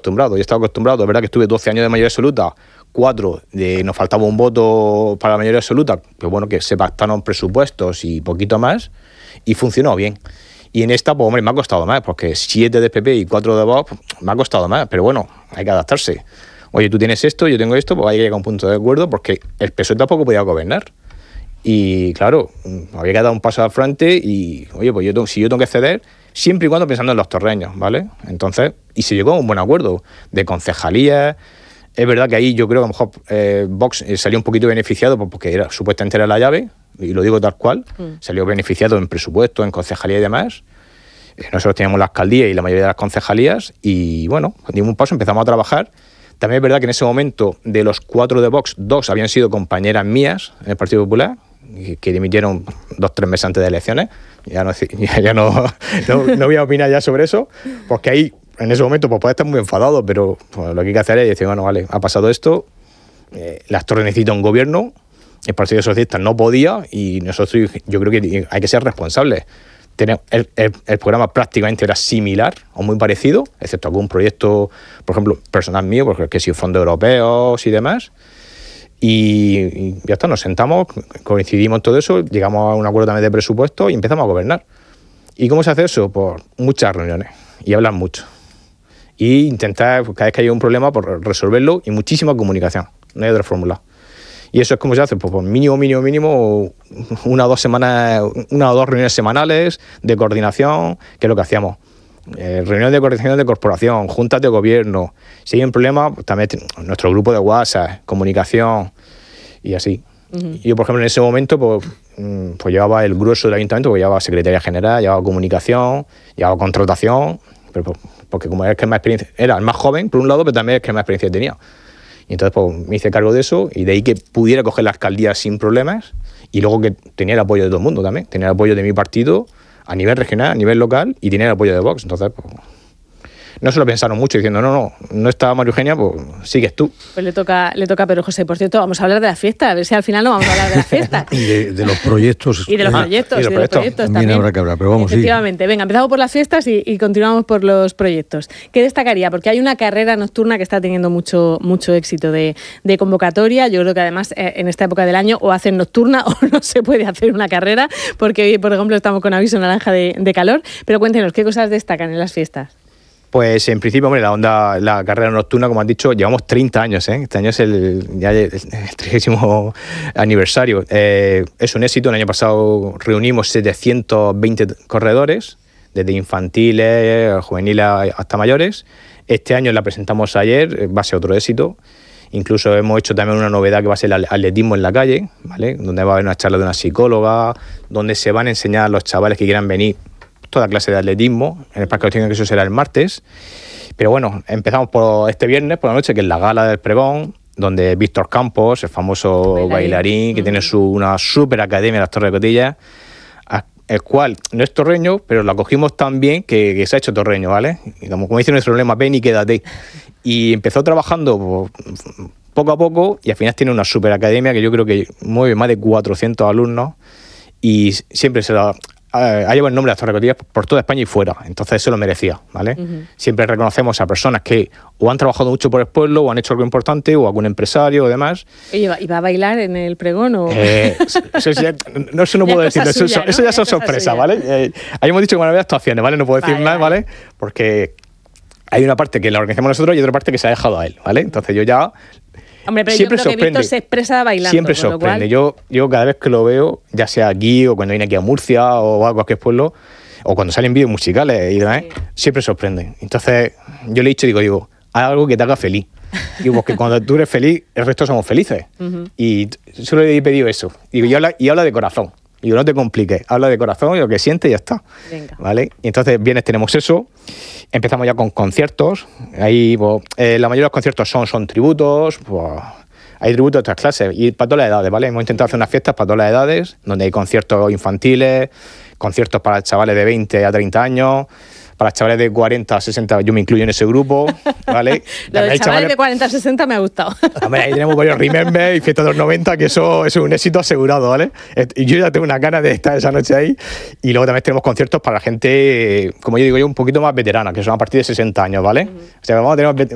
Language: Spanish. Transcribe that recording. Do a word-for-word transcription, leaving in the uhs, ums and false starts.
acostumbrado. Yo estaba acostumbrado, es verdad que estuve doce años de mayoría absoluta, cuatro, de, nos faltaba un voto para la mayoría absoluta, pero bueno, que se pactaron presupuestos y poquito más, y funcionó bien. Y en esta, pues hombre, me ha costado más, porque siete de P P y cuatro de Vox, me ha costado más, pero bueno, hay que adaptarse. Oye, tú tienes esto, yo tengo esto, pues hay que llegar a un punto de acuerdo, porque el P S O E tampoco podía gobernar. Y claro, había que dar un paso al frente y, oye, pues yo tengo, si yo tengo que ceder, siempre y cuando pensando en los torreños, ¿vale? Entonces, y se llegó a un buen acuerdo de concejalías. Es verdad que ahí yo creo que a lo mejor eh, Vox eh, salió un poquito beneficiado porque era, supuestamente era la llave, y lo digo tal cual, mm. salió beneficiado en presupuesto, en concejalía y demás. Eh, nosotros teníamos la alcaldía y la mayoría de las concejalías y bueno, dimos un paso, empezamos a trabajar. También es verdad que en ese momento, de los cuatro de Vox, dos habían sido compañeras mías en el Partido Popular, que dimitieron dos o tres meses antes de elecciones. Ya no, ya, ya no, no, no voy a opinar ya sobre eso, porque ahí, en ese momento, pues puede estar muy enfadado, pero pues, lo que hay que hacer es decir, bueno, vale, ha pasado esto, eh, las Torres necesitan un gobierno, el Partido Socialista no podía, y nosotros, yo creo que hay que ser responsables. El, el, el programa prácticamente era similar o muy parecido, excepto algún proyecto, por ejemplo, personal mío, porque que si fondos europeos y demás. Y, y ya está, nos sentamos, coincidimos en todo eso, llegamos a un acuerdo también de presupuesto y empezamos a gobernar. ¿Y cómo se hace eso? Por muchas reuniones y hablar mucho. Y intentar, cada vez que haya un problema, por resolverlo y muchísima comunicación. No hay otra fórmula. Y eso es como se hace, pues, pues mínimo, mínimo, mínimo, una o dos semanas, una o dos reuniones semanales de coordinación, que es lo que hacíamos. Eh, reuniones de coordinación de corporación, juntas de gobierno. Si hay un problema, pues, también nuestro grupo de WhatsApp, comunicación y así. Uh-huh. Yo, por ejemplo, en ese momento, pues, pues llevaba el grueso del ayuntamiento, pues llevaba secretaría general, llevaba comunicación, llevaba contratación, pero, pues, porque como era el que más experiencia, era el más joven, por un lado, pero también el que más experiencia tenía. Y entonces pues, me hice cargo de eso y de ahí que pudiera coger la alcaldía sin problemas y luego que tenía el apoyo de todo el mundo también. Tenía el apoyo de mi partido a nivel regional, a nivel local y tenía el apoyo de Vox. Entonces, pues, no se lo pensaron mucho diciendo, no, no, no está María Eugenia, pues sigues tú. Pues le toca, le toca a Pedro José. Por cierto, vamos a hablar de la fiesta, a ver si al final no vamos a hablar de la fiesta. y de, de los proyectos. Y de los ah, proyectos, y de los y de los proyectos. proyectos también. también. Habrá que hablar, pero vamos, efectivamente. Sí. Venga, empezamos por las fiestas y, y continuamos por los proyectos. ¿Qué destacaría? Porque hay una carrera nocturna que está teniendo mucho, mucho éxito de, de convocatoria. Yo creo que además eh, en esta época del año o hacen nocturna o no se puede hacer una carrera, porque hoy, por ejemplo, estamos con aviso naranja de, de calor. Pero cuéntenos, ¿qué cosas destacan en las fiestas? Pues en principio, hombre, la onda, la carrera nocturna, como has dicho, llevamos treinta años, ¿eh? Este año es el, ya el, el trigésimo aniversario. Eh, es un éxito, el año pasado reunimos setecientos veinte corredores, desde infantiles, juveniles hasta mayores. Este año la presentamos ayer, va a ser otro éxito. Incluso hemos hecho también una novedad que va a ser el atletismo en la calle, ¿vale? Donde va a haber una charla de una psicóloga, donde se van a enseñar a los chavales que quieran venir toda clase de atletismo en el Parque Océano, que eso será el martes. Pero bueno, empezamos por este viernes por la noche, que es la gala del pregón, donde Víctor Campos, el famoso bailarín, bailarín que uh-huh. tiene su, una super academia en las Torres de Cotillas, el cual no es torreño, pero lo acogimos tan bien que, que se ha hecho torreño, ¿vale? Y como, como dice nuestro lema, ven y quédate. Y empezó trabajando pues, poco a poco y al final tiene una super academia que yo creo que mueve más de cuatrocientos alumnos y siempre se da... ha llevado el nombre de las Torres de Cotillas por toda España y fuera, entonces eso lo merecía, ¿vale? Uh-huh. Siempre reconocemos a personas que o han trabajado mucho por el pueblo, o han hecho algo importante, o algún empresario o demás. ¿Y va, y va a bailar en el pregón o...? Eh, eso, ya, no, eso no puedo decirlo, eso, suya, ¿no? eso ya son sorpresas, ¿vale? Eh, ahí hemos dicho que van a haber actuaciones, ¿vale? No puedo decir vale, nada, ¿vale? ¿vale? Porque hay una parte que la organizamos nosotros y otra parte que se ha dejado a él, ¿vale? Entonces yo ya... Hombre, pero siempre yo creo sorprende. Que Víctor se expresa bailando. Siempre sorprende. Cual... Yo, yo cada vez que lo veo, ya sea aquí o cuando viene aquí a Murcia o a cualquier pueblo, o cuando salen vídeos musicales y demás, sí. siempre sorprende. Entonces yo le he dicho, digo, digo, haz algo que te haga feliz. Digo, porque cuando tú eres feliz, el resto somos felices. Uh-huh. Y solo le he pedido eso. Digo, y habla, y habla de corazón. Digo, no te compliques, habla de corazón y lo que sientes y ya está. Venga. ¿Vale? Y entonces, viernes tenemos eso. Empezamos ya con conciertos. Ahí, pues, eh, la mayoría de los conciertos son, son tributos, pues, hay tributos de otras clases y para todas las edades, ¿vale? Hemos intentado hacer unas fiestas para todas las edades, donde hay conciertos infantiles, conciertos para chavales de veinte a treinta años, para chavales de cuarenta a sesenta, yo me incluyo en ese grupo, ¿vale? Lo de chavales, chavales de cuarenta a sesenta me ha gustado. Hombre, ahí tenemos varios Remember y fiestas de los noventa, que eso, eso es un éxito asegurado, ¿ale? Y yo ya tengo una ganas de estar esa noche ahí. Y luego también tenemos conciertos para la gente, como yo digo yo, un poquito más veterana, que son a partir de sesenta años, ¿vale? Uh-huh. O sea, vamos a tener